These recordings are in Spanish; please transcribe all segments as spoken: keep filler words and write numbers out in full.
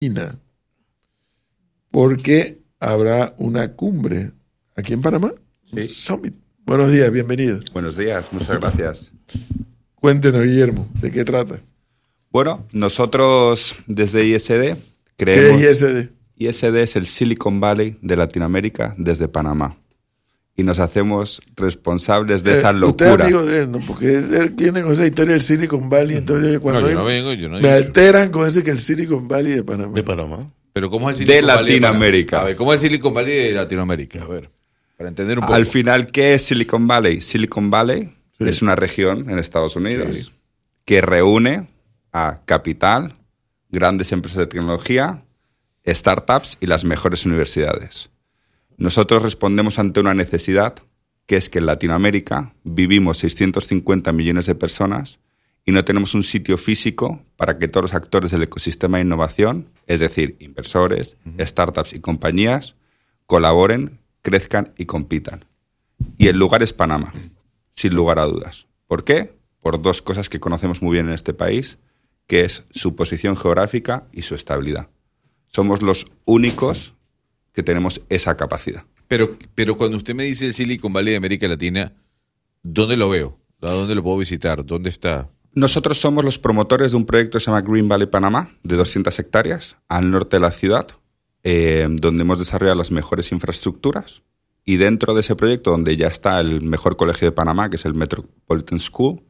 China, porque habrá una cumbre aquí en Panamá, sí. un summit. Buenos días, bienvenidos. Buenos días, muchas gracias. Cuéntenos, Guillermo, ¿de qué trata? Bueno, nosotros desde I S D creemos... ¿Qué es I S D? I S D es el Silicon Valley de Latinoamérica desde Panamá. Y nos hacemos responsables de eh, esa locura. Usted es amigo de él, ¿no? Porque él, él tiene con esa historia del Silicon Valley, entonces cuando No, yo él- no vengo, yo no me digo. alteran con ese que el Silicon Valley de Panamá. De Panamá. Pero ¿cómo es el De Silicon Valley Panamá? Latinoamérica. A ver, ¿cómo es el Silicon Valley de Latinoamérica? A ver, para entender un poco. Al final, ¿qué es Silicon Valley? Silicon Valley Sí. es una región en Estados Unidos Sí. que reúne a capital, grandes empresas de tecnología, startups y las mejores universidades. Nosotros respondemos ante una necesidad, que es que en Latinoamérica vivimos seiscientos cincuenta millones de personas y no tenemos un sitio físico para que todos los actores del ecosistema de innovación, es decir, inversores, uh-huh. startups y compañías, colaboren, crezcan y compitan. Y el lugar es Panamá, sin lugar a dudas. ¿Por qué? Por dos cosas que conocemos muy bien en este país, que es su posición geográfica y su estabilidad. Somos los únicos que tenemos esa capacidad. Pero, pero cuando usted me dice el Silicon Valley de América Latina, ¿dónde lo veo? ¿A dónde lo puedo visitar? ¿Dónde está? Nosotros somos los promotores de un proyecto que se llama Green Valley Panamá, de doscientas hectáreas, al norte de la ciudad, eh, donde hemos desarrollado las mejores infraestructuras. Y dentro de ese proyecto, donde ya está el mejor colegio de Panamá, que es el Metropolitan School,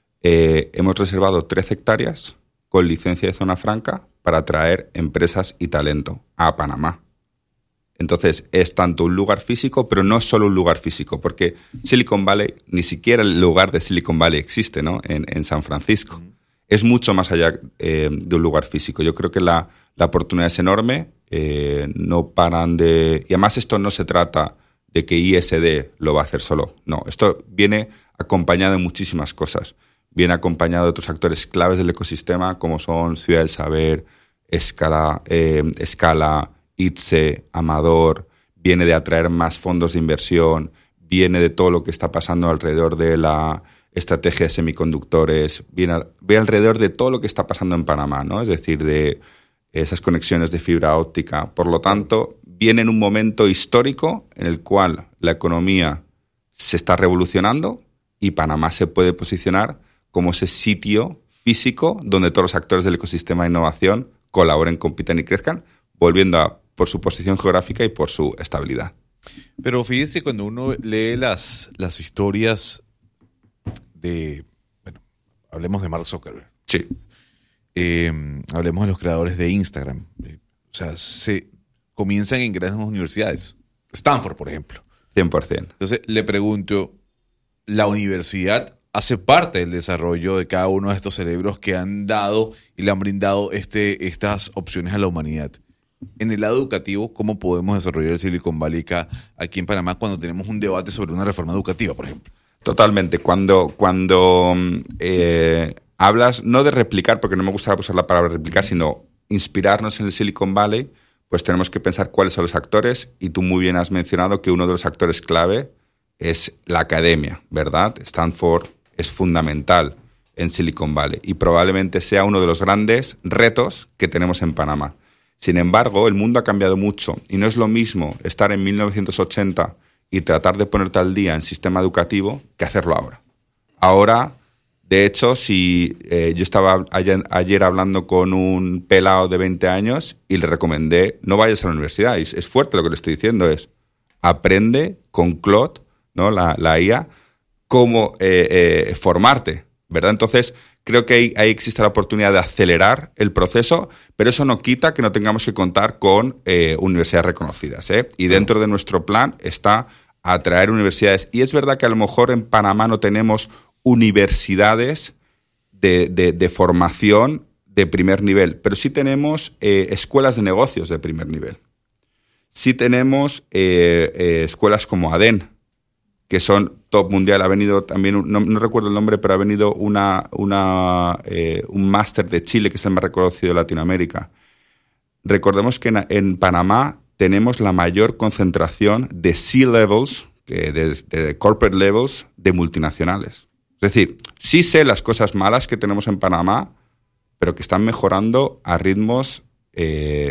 eh, hemos reservado trece hectáreas con licencia de zona franca para atraer empresas y talento a Panamá. Entonces, es tanto un lugar físico, pero no solo un lugar físico, porque Silicon Valley, ni siquiera el lugar de Silicon Valley existe, ¿no? en, en San Francisco. Uh-huh. Es mucho más allá eh, de un lugar físico. Yo creo que la, la oportunidad es enorme, eh, no paran de... Y además esto no se trata de que I S D lo va a hacer solo, no. Esto viene acompañado de muchísimas cosas. Viene acompañado de otros actores claves del ecosistema, como son Ciudad del Saber, Escala, eh, Escala I T S E, Amador, viene de atraer más fondos de inversión, viene de todo lo que está pasando alrededor de la estrategia de semiconductores, viene, viene alrededor de todo lo que está pasando en Panamá, ¿no? Es decir, de esas conexiones de fibra óptica. Por lo tanto, viene en un momento histórico en el cual la economía se está revolucionando y Panamá se puede posicionar como ese sitio físico donde todos los actores del ecosistema de innovación colaboren, compitan y crezcan, volviendo a por su posición geográfica y por su estabilidad. Pero fíjese, cuando uno lee las, las historias de, bueno, hablemos de Mark Zuckerberg. Sí. Eh, hablemos de los creadores de Instagram. Eh, o sea, se comienzan en grandes universidades. Stanford, por ejemplo. cien por ciento. Entonces, le pregunto, ¿la universidad hace parte del desarrollo de cada uno de estos cerebros que han dado y le han brindado este, estas opciones a la humanidad? En el lado educativo, ¿cómo podemos desarrollar el Silicon Valley aquí en Panamá cuando tenemos un debate sobre una reforma educativa, por ejemplo? Totalmente. Cuando, cuando eh, hablas, no de replicar, porque no me gusta usar la palabra replicar, sino inspirarnos en el Silicon Valley, pues tenemos que pensar cuáles son los actores, y tú muy bien has mencionado que uno de los actores clave es la academia, ¿verdad? Stanford es fundamental en Silicon Valley y probablemente sea uno de los grandes retos que tenemos en Panamá. Sin embargo, el mundo ha cambiado mucho y no es lo mismo estar en mil novecientos ochenta y tratar de ponerte al día en sistema educativo que hacerlo ahora. Ahora, de hecho, si eh, yo estaba ayer, ayer hablando con un pelado de veinte años y le recomendé no vayas a la universidad. Y es fuerte lo que le estoy diciendo, es aprende con Claude, ¿no? la, la I A, cómo eh, eh, formarte, ¿verdad? Entonces, creo que ahí, ahí existe la oportunidad de acelerar el proceso, pero eso no quita que no tengamos que contar con eh, universidades reconocidas, ¿eh? Y dentro de nuestro plan está atraer universidades. Y es verdad que a lo mejor en Panamá no tenemos universidades de, de, de formación de primer nivel, pero sí tenemos eh, escuelas de negocios de primer nivel. Sí tenemos eh, eh, escuelas como ADEN, que son top mundial. Ha venido también, no, no recuerdo el nombre, pero ha venido una, una, eh, un máster de Chile, que es el más reconocido de Latinoamérica. Recordemos que en, en Panamá tenemos la mayor concentración de C-levels, que de, de corporate levels, de multinacionales. Es decir, sí sé las cosas malas que tenemos en Panamá, pero que están mejorando a ritmos eh,